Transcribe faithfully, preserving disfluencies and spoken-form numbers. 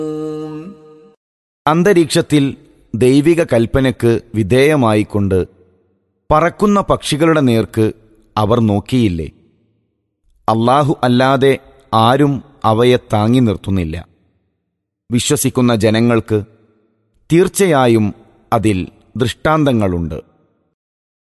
അന്തരീക്ഷത്തിൽ ദൈവിക കൽപ്പനയ്ക്ക് വിധേയമായിക്കൊണ്ട് പറക്കുന്ന പക്ഷികളുടെ നേർക്ക് അവർ നോക്കിയില്ലേ? അല്ലാഹു അല്ലാതെ ആരും അവയെ താങ്ങി നിർത്തുന്നില്ല. വിശ്വസിക്കുന്ന ജനങ്ങൾക്ക് തീർച്ചയായും അതിൽ ദൃഷ്ടാന്തങ്ങളുണ്ട്.